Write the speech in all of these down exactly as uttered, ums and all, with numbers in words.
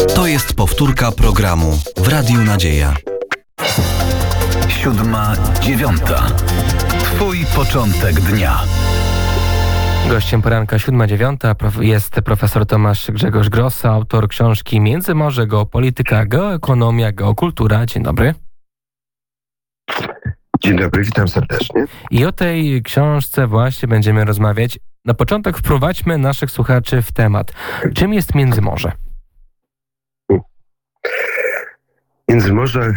To jest powtórka programu w Radiu Nadzieja. Siódma, dziewiąta. Twój początek dnia. Gościem poranka siódma dziewiąta jest profesor Tomasz Grzegorz Grossa, autor książki Międzymorze, geopolityka, geoekonomia, geokultura. Dzień dobry. Dzień dobry, witam serdecznie. I o tej książce właśnie będziemy rozmawiać. Na początek wprowadźmy naszych słuchaczy w temat. Czym jest Międzymorze? Międzymorze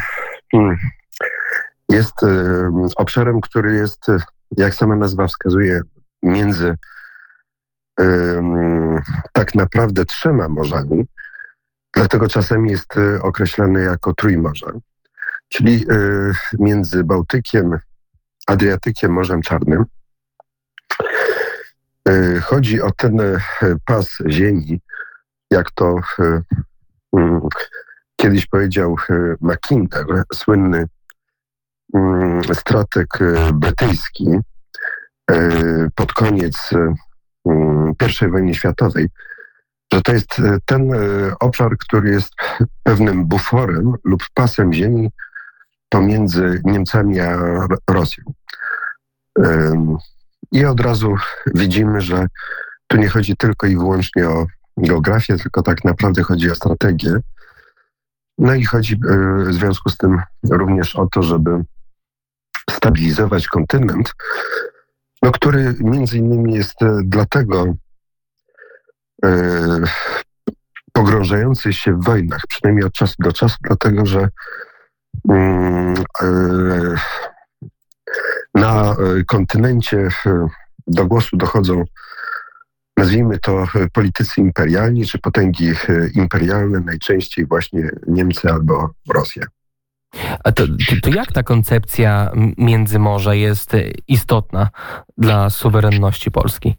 jest obszarem, który jest, jak sama nazwa wskazuje, między tak naprawdę trzema morzami, dlatego czasami jest określany jako Trójmorze, czyli między Bałtykiem, Adriatykiem, Morzem Czarnym. Chodzi o ten pas ziemi, jak to kiedyś powiedział Mackinder, słynny strateg brytyjski pod koniec pierwszej wojny światowej, że to jest ten obszar, który jest pewnym buforem lub pasem ziemi pomiędzy Niemcami a Rosją. I od razu widzimy, że tu nie chodzi tylko i wyłącznie o geografię, tylko tak naprawdę chodzi o strategię. No i chodzi w związku z tym również o to, żeby stabilizować kontynent, no, który między innymi jest dlatego e, pogrążający się w wojnach, przynajmniej od czasu do czasu, dlatego że mm, e, na kontynencie do głosu dochodzą, nazwijmy to, politycy imperialni czy potęgi imperialne, najczęściej właśnie Niemcy albo Rosja. A to, to, to jak ta koncepcja Międzymorza jest istotna dla suwerenności Polski?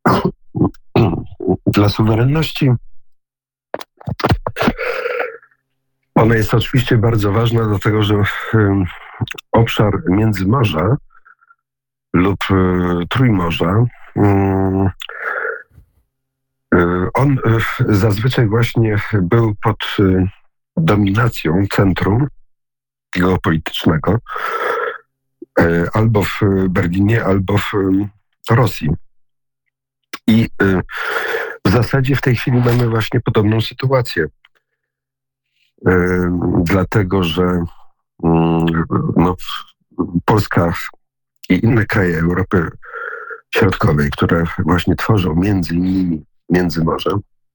Dla suwerenności ona jest oczywiście bardzo ważna, dlatego że obszar Międzymorza lub Trójmorza, on zazwyczaj właśnie był pod dominacją centrum geopolitycznego albo w Berlinie, albo w Rosji. I w zasadzie w tej chwili mamy właśnie podobną sytuację. Dlatego, że no, Polska i inne kraje Europy Środkowej, które właśnie tworzą między innymi Międzymorze,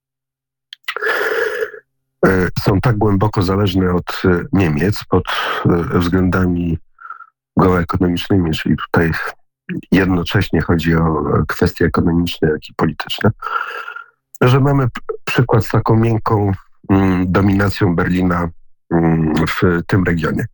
są tak głęboko zależne od Niemiec pod względami geoekonomicznymi, czyli tutaj jednocześnie chodzi o kwestie ekonomiczne, jak i polityczne, że mamy przykład z taką miękką dominacją Berlina w tym regionie.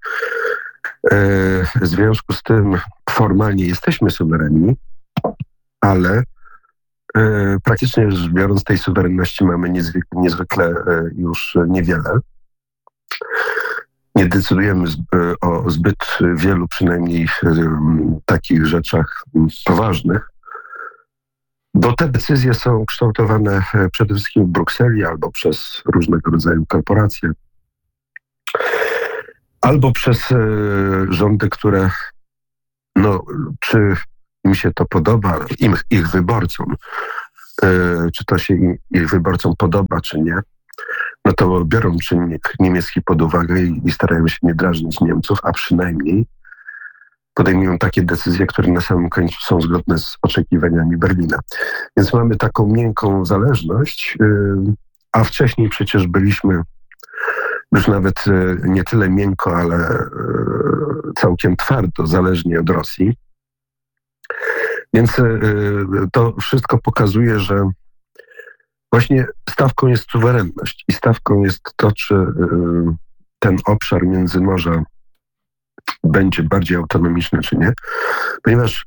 W związku z tym formalnie jesteśmy suwerenni, ale praktycznie rzecz biorąc tej suwerenności mamy niezwykle, niezwykle już niewiele. Nie decydujemy o zbyt wielu, przynajmniej takich rzeczach poważnych, bo te decyzje są kształtowane przede wszystkim w Brukseli albo przez różnego rodzaju korporacje, albo przez rządy, które, no, czy im się to podoba, im, ich wyborcom, czy to się im, ich wyborcom podoba, czy nie, no to biorą czynnik niemiecki pod uwagę i, i starają się nie drażnić Niemców, a przynajmniej podejmują takie decyzje, które na samym końcu są zgodne z oczekiwaniami Berlina. Więc mamy taką miękką zależność, a wcześniej przecież byliśmy już nawet nie tyle miękko, ale całkiem twardo zależni od Rosji. Więc to wszystko pokazuje, że właśnie stawką jest suwerenność i stawką jest to, czy ten obszar Międzymorza będzie bardziej autonomiczny, czy nie. Ponieważ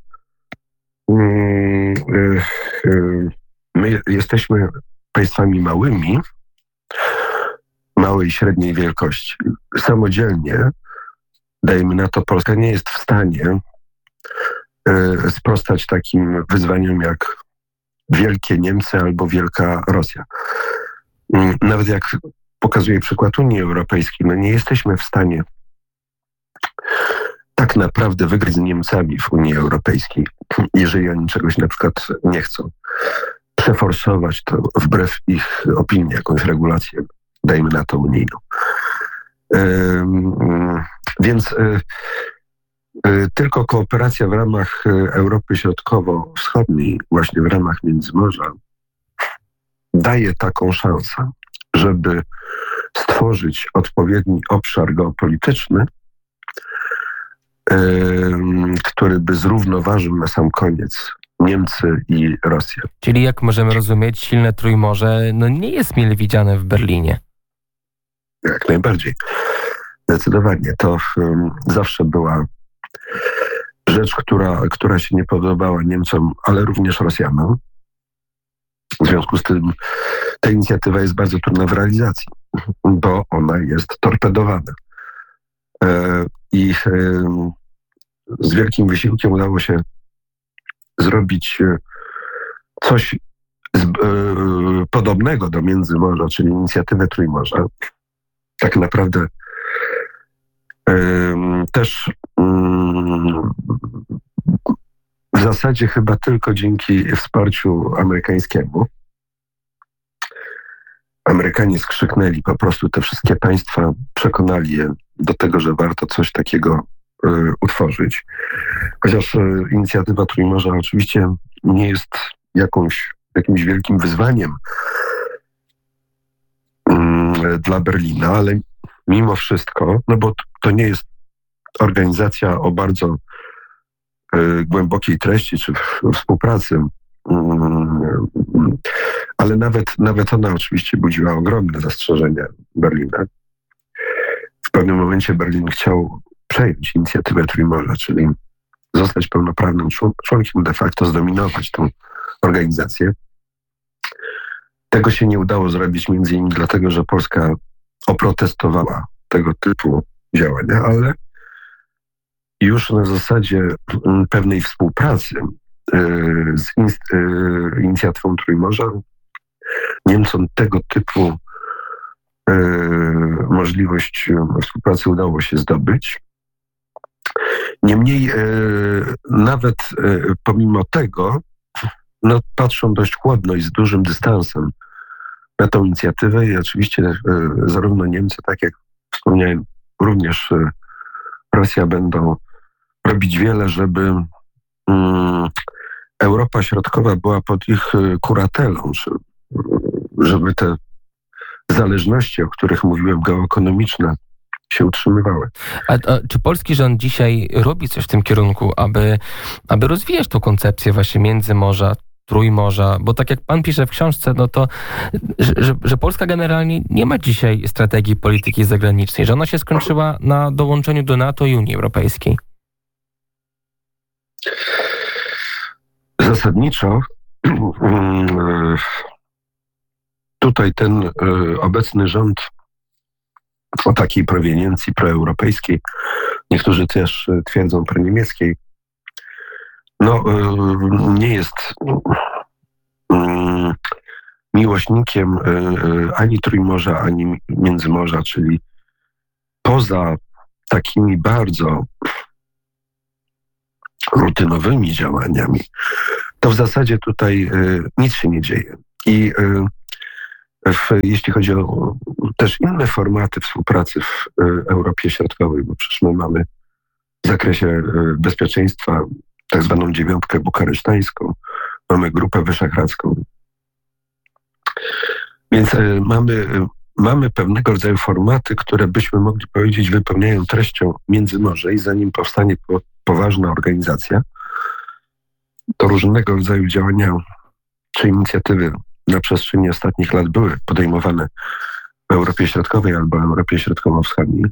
my jesteśmy państwami małymi, małej i średniej wielkości. Samodzielnie, dajmy na to, Polska nie jest w stanie sprostać takim wyzwaniom jak wielkie Niemcy albo wielka Rosja. Nawet jak pokazuje przykład Unii Europejskiej. No nie jesteśmy w stanie tak naprawdę wygrać z Niemcami w Unii Europejskiej, jeżeli oni czegoś na przykład nie chcą. Przeforsować to wbrew ich opinii, jakąś regulację, dajmy na to unijną. Yy, więc yy, yy, tylko kooperacja w ramach Europy Środkowo-Wschodniej, właśnie w ramach Międzymorza, daje taką szansę, żeby stworzyć odpowiedni obszar geopolityczny, yy, który by zrównoważył na sam koniec Niemcy i Rosję. Czyli jak możemy rozumieć, silne Trójmorze no nie jest mile widziane w Berlinie. Jak najbardziej. Zdecydowanie. To um, zawsze była rzecz, która, która się nie podobała Niemcom, ale również Rosjanom. W związku z tym ta inicjatywa jest bardzo trudna w realizacji, bo ona jest torpedowana. E, I e, z wielkim wysiłkiem udało się zrobić coś z, e, podobnego do Międzymorza, czyli inicjatywę Trójmorza. Tak naprawdę e, też mm, w zasadzie chyba tylko dzięki wsparciu amerykańskiemu. Amerykanie skrzyknęli po prostu, te wszystkie państwa przekonali je do tego, że warto coś takiego y, utworzyć. Chociaż y, inicjatywa Trójmorza oczywiście nie jest jakąś, jakimś wielkim wyzwaniem y, dla Berlina, ale mimo wszystko, no bo to nie jest organizacja o bardzo y, głębokiej treści czy współpracy, ale nawet, nawet ona oczywiście budziła ogromne zastrzeżenia Berlina. W pewnym momencie Berlin chciał przejąć inicjatywę Trójmorza, czyli zostać pełnoprawnym członkiem, de facto zdominować tę organizację. Tego się nie udało zrobić między innymi dlatego, że Polska oprotestowała tego typu działania, ale już na zasadzie pewnej współpracy z inicjatywą Trójmorza Niemcom tego typu możliwość współpracy udało się zdobyć. Niemniej nawet pomimo tego no, patrzą dość chłodno i z dużym dystansem na tę inicjatywę i oczywiście zarówno Niemcy, tak jak wspomniałem, również Rosja będą robić wiele, żeby Europa Środkowa była pod ich kuratelą, żeby te zależności, o których mówiłem, geoekonomiczne, się utrzymywały. A, a czy polski rząd dzisiaj robi coś w tym kierunku, aby, aby rozwijać tą koncepcję właśnie Międzymorza, Trójmorza? Bo tak jak pan pisze w książce, no to, że, że, że Polska generalnie nie ma dzisiaj strategii polityki zagranicznej, że ona się skończyła na dołączeniu do NATO i Unii Europejskiej. Zasadniczo tutaj ten obecny rząd o takiej proweniencji proeuropejskiej, niektórzy też twierdzą proniemieckiej, no nie jest miłośnikiem ani Trójmorza, ani Międzymorza, czyli poza takimi bardzo rutynowymi działaniami, to w zasadzie tutaj y, nic się nie dzieje. I y, w, jeśli chodzi o też inne formaty współpracy w y, Europie Środkowej, bo przecież my mamy w zakresie y, bezpieczeństwa tak zwaną dziewiątkę bukaresztańską, mamy Grupę Wyszehradzką. Więc y, mamy, y, mamy pewnego rodzaju formaty, które byśmy mogli powiedzieć wypełniają treścią Międzymorze i zanim powstanie po, poważna organizacja, to różnego rodzaju działania czy inicjatywy na przestrzeni ostatnich lat były podejmowane w Europie Środkowej albo Europie Środkowo-Wschodniej.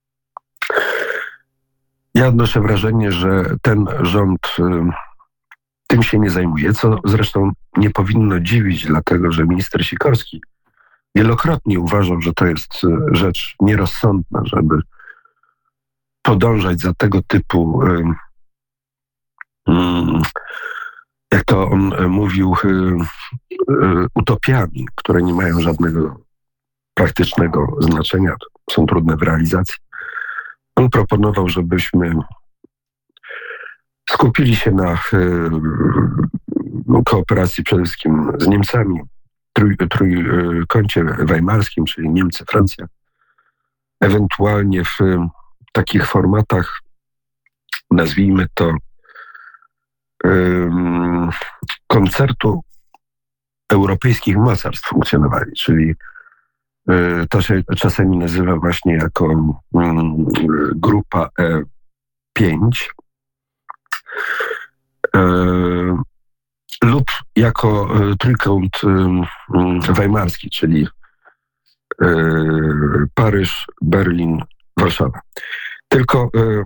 Ja odnoszę wrażenie, że ten rząd y, tym się nie zajmuje, co zresztą nie powinno dziwić, dlatego że minister Sikorski wielokrotnie uważał, że to jest rzecz nierozsądna, żeby podążać za tego typu, jak to on mówił, utopiami, które nie mają żadnego praktycznego znaczenia, są trudne w realizacji. On proponował, żebyśmy skupili się na kooperacji przede wszystkim z Niemcami, trój, trójkącie weimarskim, czyli Niemcy, Francja, ewentualnie w takich formatach, nazwijmy to, um, koncertu europejskich mocarstw funkcjonowali, czyli y, to się czasami nazywa właśnie jako um, grupa E pięć y, lub jako y, trójkąt y, weimarski, czyli y, Paryż, Berlin, Warszawa. Tylko y,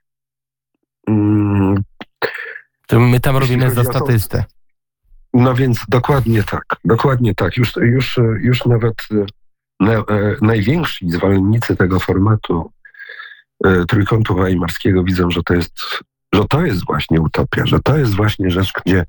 to my tam robimy chodzi za o to- statystę. No więc dokładnie tak, dokładnie tak. Już, już, już nawet na, e, najwięksi zwolennicy tego formatu e, trójkątu weimarskiego widzą, że to jest, że to jest właśnie utopia, że to jest właśnie rzecz, gdzie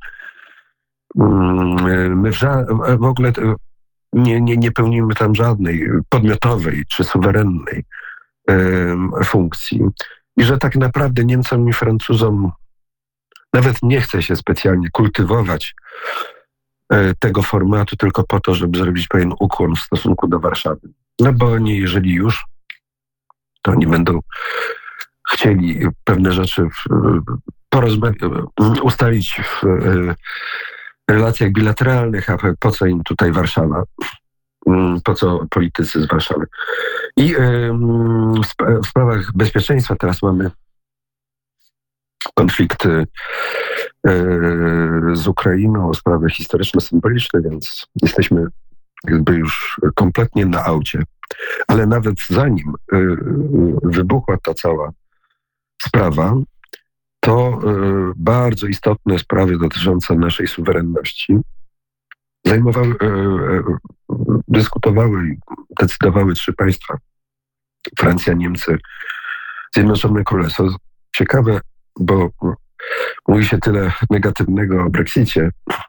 mm, my w, ża- w ogóle te- nie, nie, nie pełnimy tam żadnej podmiotowej czy suwerennej em, funkcji. I że tak naprawdę Niemcom i Francuzom nawet nie chce się specjalnie kultywować e, tego formatu tylko po to, żeby zrobić pewien ukłon w stosunku do Warszawy. No bo oni, jeżeli już, to oni będą chcieli pewne rzeczy w, porozma- ustalić w e, relacjach bilateralnych, a po co im tutaj Warszawa? Mm, Po co politycy z Warszawy? I em, w, sp- w sprawach bezpieczeństwa teraz mamy konflikt e, z Ukrainą, sprawy historyczno-symboliczne, więc jesteśmy jakby już kompletnie na aucie. Ale nawet zanim e, wybuchła ta cała sprawa, to e, bardzo istotne sprawy dotyczące naszej suwerenności zajmowały, e, e, dyskutowały i decydowały trzy państwa. Francja, Niemcy, Zjednoczone Królestwo. Ciekawe, bo mówi się tyle negatywnego o Brexicie,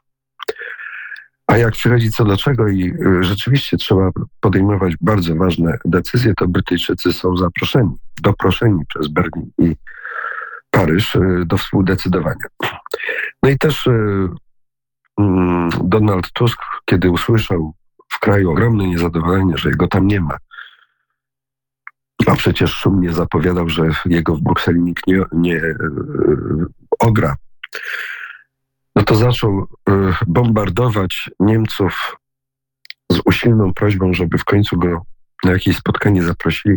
a jak przychodzi co do czego i y, rzeczywiście trzeba podejmować bardzo ważne decyzje, to Brytyjczycy są zaproszeni, doproszeni przez Berlin i Paryż y, do współdecydowania. No i też y, mm, Donald Tusk, kiedy usłyszał w kraju ogromne niezadowolenie, że jego tam nie ma, a przecież szumnie zapowiadał, że jego w Brukseli nikt nie, nie e, ogra, no to zaczął e, bombardować Niemców z usilną prośbą, żeby w końcu go na jakieś spotkanie zaprosili.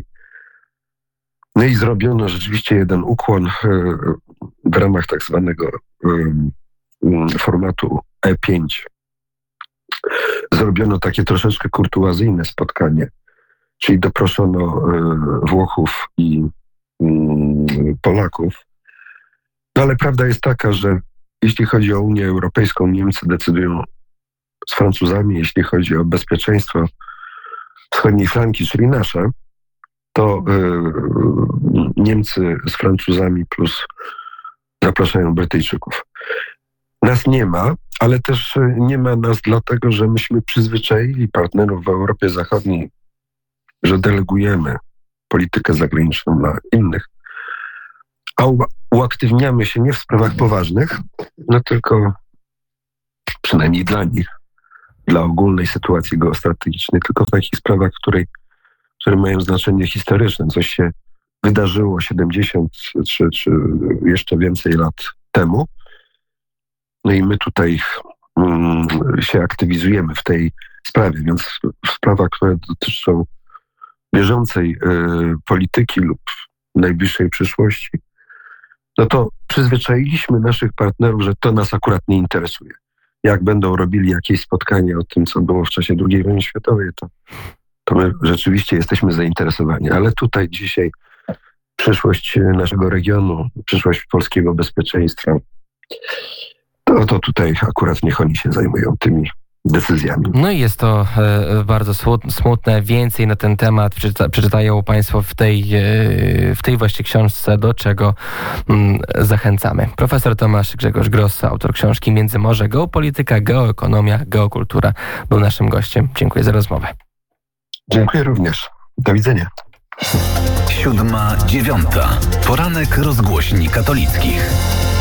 No i zrobiono rzeczywiście jeden ukłon e, w ramach tak zwanego e, formatu E pięć. Zrobiono takie troszeczkę kurtuazyjne spotkanie, czyli doproszono y, Włochów i y, Polaków. No ale prawda jest taka, że jeśli chodzi o Unię Europejską, Niemcy decydują z Francuzami, jeśli chodzi o bezpieczeństwo wschodniej flanki, czyli nasze, to y, Niemcy z Francuzami plus zapraszają Brytyjczyków. Nas nie ma, ale też nie ma nas dlatego, że myśmy przyzwyczaili partnerów w Europie Zachodniej, że delegujemy politykę zagraniczną na innych, a u- uaktywniamy się nie w sprawach poważnych, no tylko przynajmniej dla nich, dla ogólnej sytuacji geostrategicznej, tylko w takich sprawach, której, które mają znaczenie historyczne. Coś się wydarzyło siedemdziesiąt czy, czy jeszcze więcej lat temu. No i my tutaj mm, się aktywizujemy w tej sprawie, więc w sprawach, które dotyczą bieżącej y, polityki lub najbliższej przyszłości, no to przyzwyczailiśmy naszych partnerów, że to nas akurat nie interesuje. Jak będą robili jakieś spotkanie o tym, co było w czasie drugiej wojny światowej, to, to my rzeczywiście jesteśmy zainteresowani. Ale tutaj dzisiaj przyszłość naszego regionu, przyszłość polskiego bezpieczeństwa, to, to tutaj akurat niech oni się zajmują tymi decyzjami. No i jest to e, bardzo słod- smutne. Więcej na ten temat przeczyta- przeczytają Państwo w tej, e, w tej właśnie książce, do czego mm, zachęcamy. Profesor Tomasz Grzegorz Grossa, autor książki Międzymorze, geopolityka, geoekonomia, geokultura, był naszym gościem. Dziękuję za rozmowę. Dziękuję również. Do widzenia. Siódma, dziewiąta. Poranek rozgłośni katolickich.